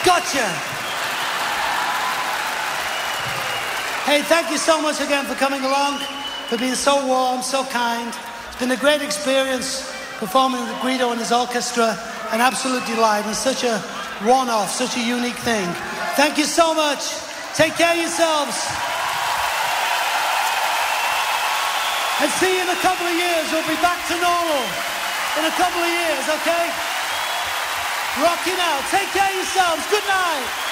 Gotcha. Hey, thank you so much again for coming along, for being so warm, so kind. It's been a great experience performing with Guido and his orchestra, an absolute delight, and such a one-off, such a unique thing. Thank you so much. Take care of yourselves. And see you in a couple of years. We'll be back to normal in a couple of years, okay? Rocking out. Take care of yourselves. Good night.